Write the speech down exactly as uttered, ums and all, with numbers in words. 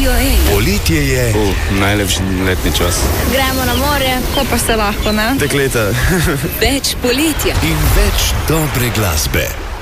ej. Poletje je. Uh, najlepši letni čas. Gremo na morje, ko pa se lahko, ne? Dekleta. Več poletja. In več dobre glasbe.